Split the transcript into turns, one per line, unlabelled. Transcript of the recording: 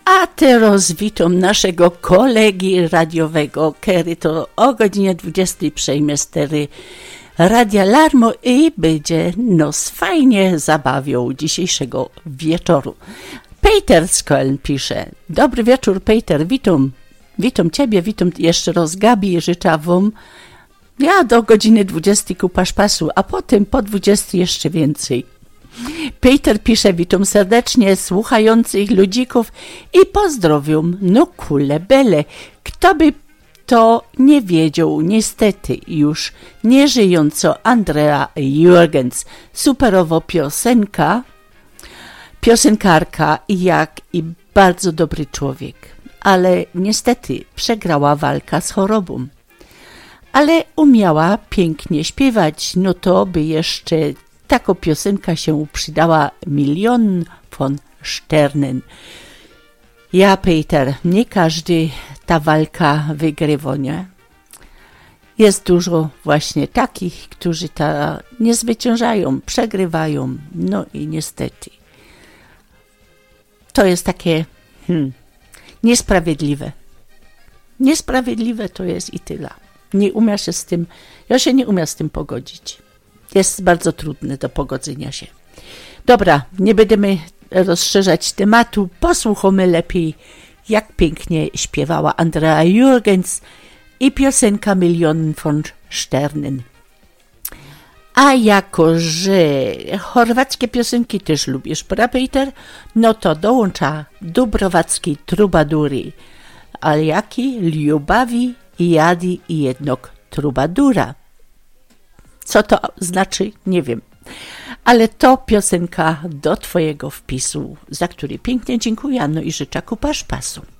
A teraz witam naszego kolegi radiowego, który to o godzinie 20 przejmie stery Radia Larmo i będzie nas fajnie zabawiał dzisiejszego wieczoru. Peter z Köln pisze: dobry wieczór, Peter, witam ciebie, witam jeszcze raz Gabi i życzę wam do godziny 20 ku paszpasu, a potem po 20 jeszcze więcej. Peter pisze: witam serdecznie słuchających ludzików i pozdrowiam, no kule bele. Kto by to nie wiedział, niestety już nie żyjąco Andrea Jürgens, superowo piosenkarka i bardzo dobry człowiek, ale niestety przegrała walkę z chorobą. Ale umiała pięknie śpiewać, no to by jeszcze taka piosenka się przydała Millionen von Sternen. Ja, Peter, nie każdy ta walka wygrywa, nie? Jest dużo właśnie takich, którzy ta nie zwyciężają, przegrywają, no i niestety. To jest takie niesprawiedliwe. Niesprawiedliwe to jest i tyle. Ja się nie umiem z tym pogodzić. Jest bardzo trudne do pogodzenia się. Dobra, nie będziemy rozszerzać tematu. Posłuchamy lepiej, jak pięknie śpiewała Andrea Jürgens i piosenka Millionen von Sternen. A jako, że chorwackie piosenki też lubisz, prawda, Peter? No to dołącza Dubrowackiej trubadury. Ale jaki? Ljubavi, jadi i jednak trubadura. Co to znaczy? Nie wiem. Ale to piosenka do twojego wpisu, za który pięknie dziękuję, no i życzę ku paszpasu.